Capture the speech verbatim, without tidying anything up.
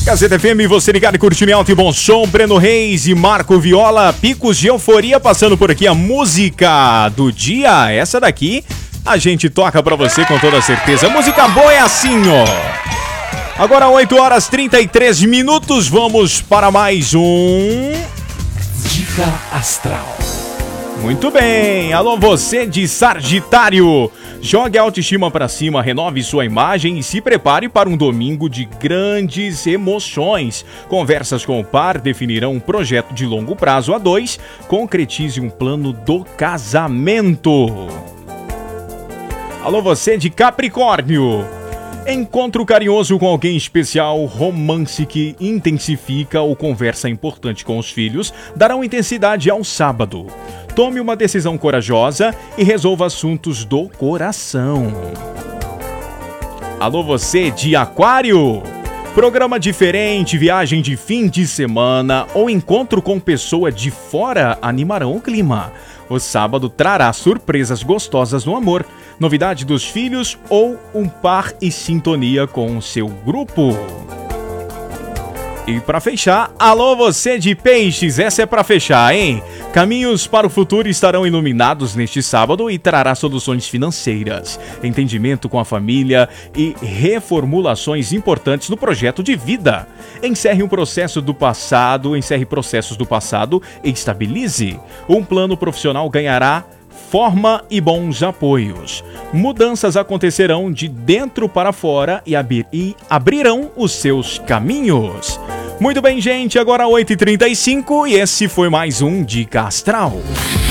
Gazeta F M, você ligado e curtindo em alto e bom som. Breno Reis e Marco Viola, picos de euforia, passando por aqui a música do dia. Essa daqui a gente toca pra você com toda certeza. Música boa é assim, ó. Agora oito horas e trinta e três minutos, vamos para mais um... Dica Astral. Muito bem, alô você de Sagitário. Jogue a autoestima pra cima, renove sua imagem e se prepare para um domingo de grandes emoções. Conversas com o par definirão um projeto de longo prazo a dois. Concretize um plano do casamento. Alô você de Capricórnio. Encontro carinhoso com alguém especial, romance que intensifica ou conversa importante com os filhos darão intensidade ao sábado. Tome uma decisão corajosa e resolva assuntos do coração. Alô você de Aquário. Programa diferente, viagem de fim de semana ou encontro com pessoa de fora animarão o clima. O sábado trará surpresas gostosas no amor, novidade dos filhos ou um par em sintonia com o seu grupo. E para fechar, alô você de Peixes, essa é para fechar, hein? Caminhos para o futuro estarão iluminados neste sábado e trará soluções financeiras, entendimento com a família e reformulações importantes no projeto de vida. Encerre um processo do passado, encerre processos do passado e estabilize. Um plano profissional ganhará forma e bons apoios. Mudanças acontecerão de dentro para fora e, abrir, e abrirão os seus caminhos. Muito bem, gente, agora oito e trinta e cinco e esse foi mais um Dica Astral.